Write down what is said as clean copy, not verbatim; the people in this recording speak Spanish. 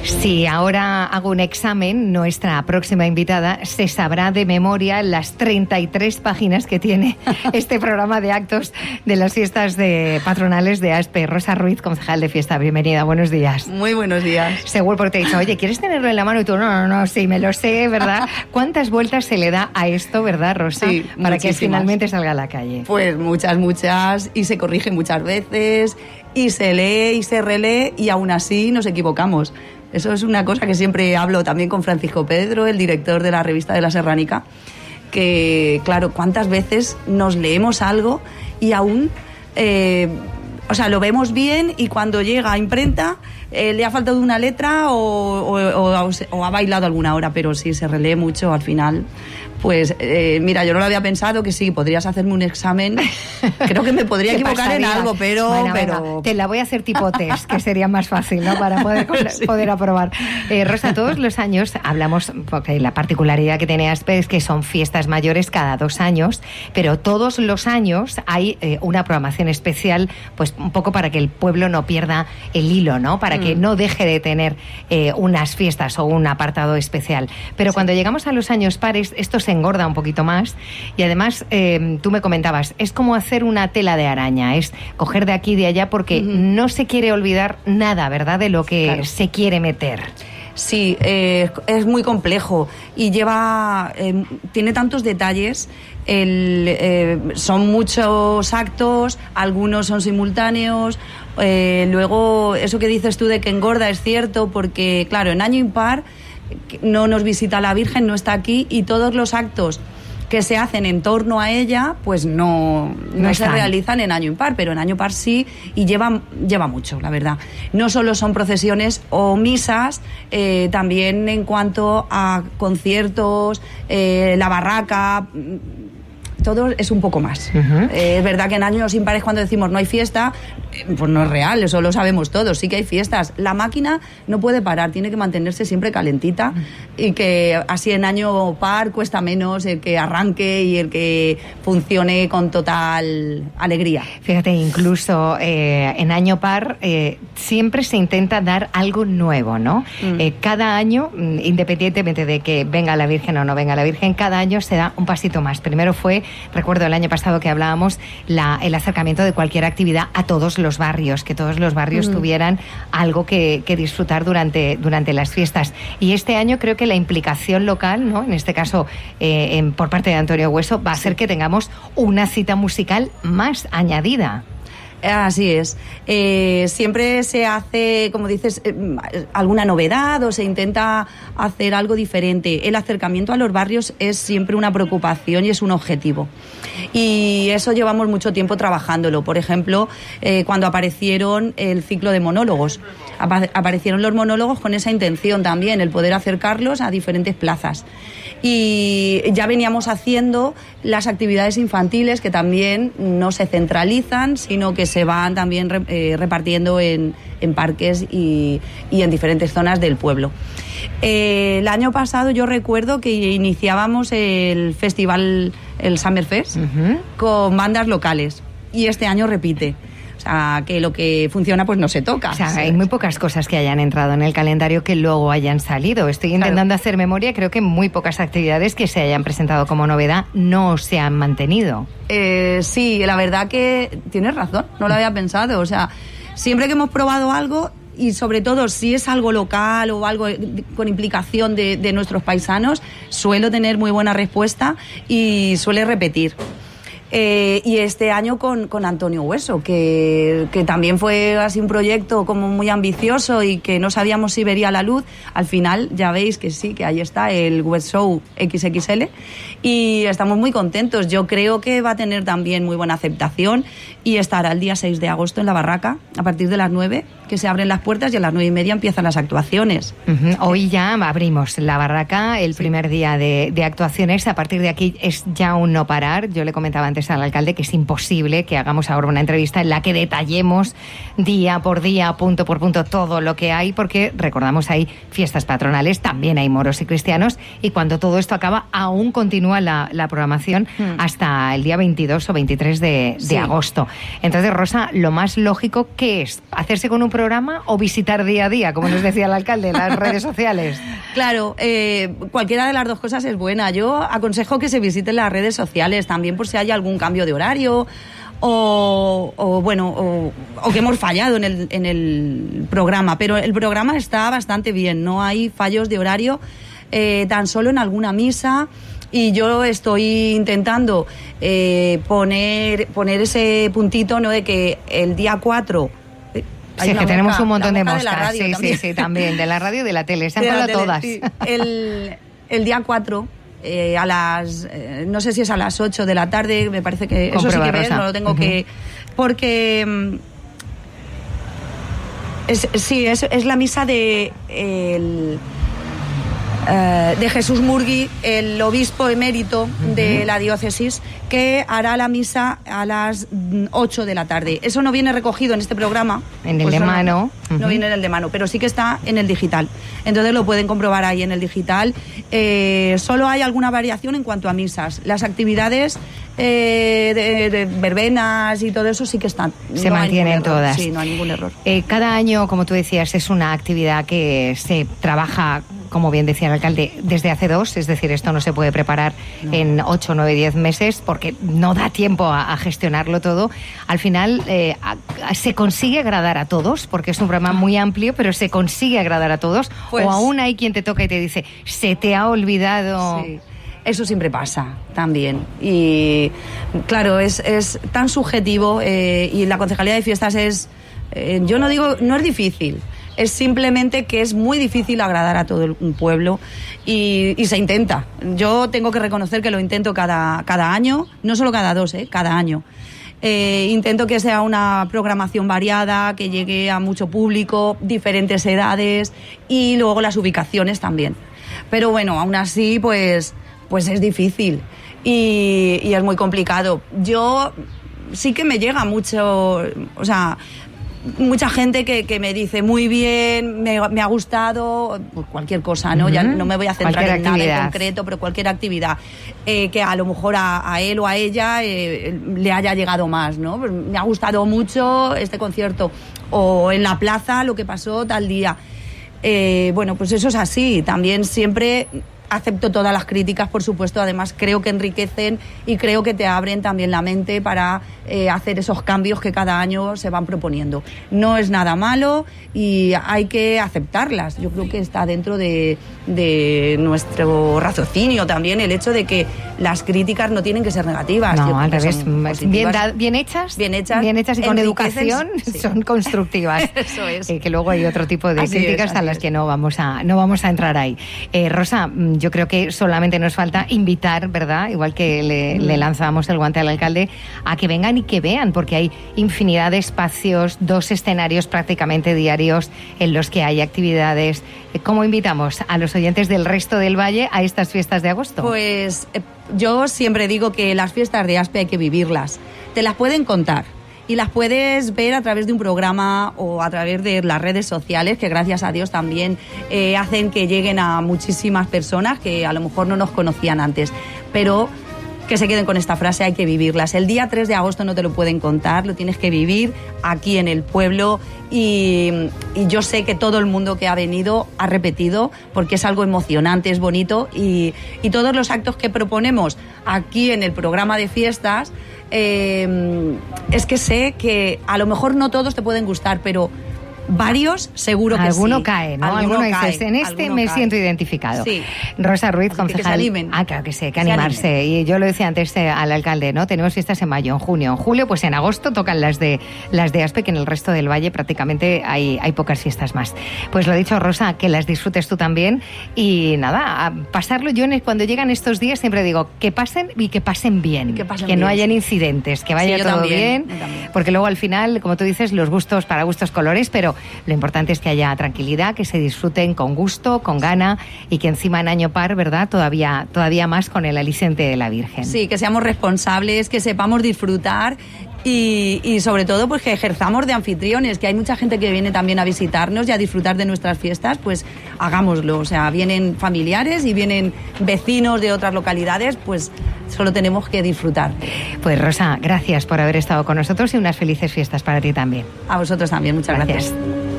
Si ahora hago un examen, nuestra próxima invitada se sabrá de memoria las 33 páginas que tiene este programa de actos de las fiestas patronales de ASPE. Rosa Ruiz, concejal de fiesta, bienvenida, buenos días. Muy buenos días. Seguro, porque te he dicho, oye, ¿quieres tenerlo en la mano? Y tú, no, sí, me lo sé, ¿verdad? ¿Cuántas vueltas se le da a esto, verdad, Rosa? Sí, para que finalmente salga a la calle. Pues muchas, y se corrige muchas veces, y se lee y se relee, y aún así nos equivocamos. Eso es una cosa que siempre hablo también con Francisco Pedro, el director de la revista de La Serránica, que, claro, cuántas veces nos leemos algo y aún, lo vemos bien y cuando llega a imprenta le ha faltado una letra o ha bailado alguna hora, pero si se relee mucho al final... Pues mira, yo no lo había pensado, que sí, podrías hacerme un examen. Creo que me podría equivocar en algo, pero... Bueno, venga, te la voy a hacer tipo test, que sería más fácil, ¿no? Para poder aprobar. Rosa, todos los años hablamos, porque la particularidad que tiene ASPE es que son fiestas mayores cada 2 años, pero todos los años hay una programación especial, pues un poco para que el pueblo no pierda el hilo, ¿no? Para que no deje de tener unas fiestas o un apartado especial. Pero cuando llegamos a los años pares, esto se engorda un poquito más y además tú me comentabas, es como hacer una tela de araña, es coger de aquí y de allá porque no se quiere olvidar nada, ¿verdad?, de lo que se quiere meter. Sí, es muy complejo y tiene tantos detalles, son muchos actos, algunos son simultáneos, luego eso que dices tú de que engorda es cierto porque, claro, en año impar no nos visita la Virgen, no está aquí y todos los actos que se hacen en torno a ella pues no se realizan en año impar, pero en año par sí, y lleva mucho, la verdad. No solo son procesiones o misas, también en cuanto a conciertos, la barraca, todo es un poco más. Es verdad que en años impares cuando decimos no hay fiesta, pues no es real, eso lo sabemos todos, sí que hay fiestas. La máquina no puede parar, tiene que mantenerse siempre calentita y que así en año par cuesta menos el que arranque y el que funcione con total alegría. Fíjate, incluso en año par siempre se intenta dar algo nuevo, ¿no? Cada año, independientemente de que venga la Virgen o no venga la Virgen, cada año se da un pasito más. Primero fue, recuerdo el año pasado que hablábamos, el acercamiento de cualquier actividad a todos los barrios, que todos los barrios tuvieran algo que disfrutar durante las fiestas. Y este año creo que la implicación local, ¿no?, en este caso por parte de Antonio Hueso, va a hacer que tengamos una cita musical más añadida. Así es. Siempre se hace, como dices, alguna novedad o se intenta hacer algo diferente. El acercamiento a los barrios es siempre una preocupación y es un objetivo. Y eso llevamos mucho tiempo trabajándolo. Por ejemplo, cuando aparecieron el ciclo de monólogos. Aparecieron los monólogos con esa intención también, el poder acercarlos a diferentes plazas. Y ya veníamos haciendo las actividades infantiles que también no se centralizan, sino que se van también repartiendo en parques y en diferentes zonas del pueblo. El año pasado yo recuerdo que iniciábamos el festival, el Summerfest, con bandas locales y este año repite. O sea, que lo que funciona pues no se toca. O sea, hay muy pocas cosas que hayan entrado en el calendario que luego hayan salido. Estoy intentando hacer memoria, creo que muy pocas actividades que se hayan presentado como novedad no se han mantenido. Sí, la verdad que tienes razón, no lo había pensado. O sea, siempre que hemos probado algo, y sobre todo si es algo local o algo con implicación de nuestros paisanos, suelo tener muy buena respuesta y suele repetir. Y este año con Antonio Hueso, que también fue así un proyecto como muy ambicioso y que no sabíamos si vería la luz. Al final ya veis que sí, que ahí está el Web Show XXL y estamos muy contentos. Yo creo que va a tener también muy buena aceptación y estará el día 6 de agosto en la barraca a partir de las 9, que se abren las puertas, y a las 9:30 empiezan las actuaciones. Hoy ya abrimos la barraca, el primer día de actuaciones. A partir de aquí es ya un no parar. Yo le comentaba antes antes al alcalde que es imposible que hagamos ahora una entrevista en la que detallemos día por día, punto por punto, todo lo que hay, porque recordamos, hay fiestas patronales, también hay moros y cristianos, y cuando todo esto acaba aún continúa la programación hasta el día 22 o 23 de agosto. Entonces, Rosa, lo más lógico, ¿qué es? ¿Hacerse con un programa o visitar día a día, como nos decía el alcalde, las redes sociales? Claro, cualquiera de las dos cosas es buena. Yo aconsejo que se visiten las redes sociales también por si hay algún cambio de horario o que hemos fallado en el programa, pero el programa está bastante bien, no hay fallos de horario, tan solo en alguna misa. Y yo estoy intentando poner ese puntito, ¿no?, de que el día 4... Sí, que tenemos un montón de moscas. Sí, también, de la radio y de la tele. Se han colado todas. Sí. El día 4, a las... no sé si es a las 8 de la tarde, me parece que... Eso sí que ves, no lo tengo que... Porque... es la misa de... de Jesús Murgui, el obispo emérito de la diócesis, que hará la misa a las 8 de la tarde. Eso no viene recogido en este programa. En el de mano. No viene en el de mano, pero sí que está en el digital. Entonces lo pueden comprobar ahí en el digital. Solo hay alguna variación en cuanto a misas. Las actividades de verbenas y todo eso sí que están. Se mantienen todas. Sí, no hay ningún error. Cada año, como tú decías, es una actividad que se trabaja, como bien decía el alcalde, desde hace 2, es decir, esto no se puede preparar en 8, 9, 10 meses porque no da tiempo a gestionarlo todo. Al final se consigue agradar a todos, porque es un programa muy amplio, pero se consigue agradar a todos, pues, o aún hay quien te toca y te dice, se te ha olvidado... Sí. Eso siempre pasa también, y claro, es tan subjetivo, y la concejalía de fiestas es, yo no digo, no es difícil, es simplemente que es muy difícil agradar a todo un pueblo, y se intenta. Yo tengo que reconocer que lo intento cada año, no solo cada 2, cada año. Intento que sea una programación variada, que llegue a mucho público, diferentes edades, y luego las ubicaciones también. Pero bueno, aún así, pues es difícil y es muy complicado. Yo sí que me llega mucho, o sea, mucha gente que me dice muy bien, me ha gustado, pues cualquier cosa, ¿no? Ya no me voy a centrar en nada en concreto, pero cualquier actividad que a lo mejor a él o a ella le haya llegado más, ¿no? Pues me ha gustado mucho este concierto, o en la plaza lo que pasó tal día. Bueno, pues eso es así. También siempre acepto todas las críticas, por supuesto. Además, creo que enriquecen y creo que te abren también la mente para hacer esos cambios que cada año se van proponiendo. No es nada malo y hay que aceptarlas. Yo creo que está dentro de nuestro raciocinio también el hecho de que las críticas no tienen que ser negativas. No, al revés. Bien hechas y con educación, sí, son constructivas. Eso es. Que luego hay otro tipo de críticas a las que no vamos a entrar ahí. Rosa, yo creo que solamente nos falta invitar, ¿verdad?, igual que le lanzamos el guante al alcalde, a que vengan y que vean, porque hay infinidad de espacios, 2 escenarios prácticamente diarios en los que hay actividades. ¿Cómo invitamos a los oyentes del resto del valle a estas fiestas de agosto? Pues yo siempre digo que las fiestas de Aspe hay que vivirlas. Te las pueden contar y las puedes ver a través de un programa o a través de las redes sociales, que gracias a Dios también hacen que lleguen a muchísimas personas que a lo mejor no nos conocían antes, pero que se queden con esta frase: hay que vivirlas. El día 3 de agosto no te lo pueden contar, lo tienes que vivir aquí en el pueblo, y yo sé que todo el mundo que ha venido ha repetido, porque es algo emocionante, es bonito, y todos los actos que proponemos aquí en el programa de fiestas, es que sé que a lo mejor no todos te pueden gustar, pero varios seguro que alguno sí. Cae, ¿no? Alguno dices, en este me siento identificado. Sí. Rosa Ruiz, así concejal. Que se animen. Claro que sí, hay que animarse. Y yo lo decía antes al alcalde, ¿no? Tenemos fiestas en mayo, en junio, en julio, pues en agosto tocan las de Aspe, que en el resto del valle prácticamente hay pocas fiestas más. Pues lo dicho, Rosa, que las disfrutes tú también, y nada, a pasarlo. Yo cuando llegan estos días siempre digo que pasen y que pasen bien, que no hayan incidentes, que vaya todo bien, porque luego al final, como tú dices, los gustos para gustos colores, pero lo importante es que haya tranquilidad, que se disfruten con gusto, con gana y que encima en año par, ¿verdad?, todavía más con el aliciente de la Virgen. Sí, que seamos responsables, que sepamos disfrutar y sobre todo pues que ejerzamos de anfitriones, que hay mucha gente que viene también a visitarnos y a disfrutar de nuestras fiestas, pues hagámoslo. O sea, vienen familiares y vienen vecinos de otras localidades, pues solo tenemos que disfrutar. Pues Rosa, gracias por haber estado con nosotros y unas felices fiestas para ti también. A vosotros también, muchas gracias.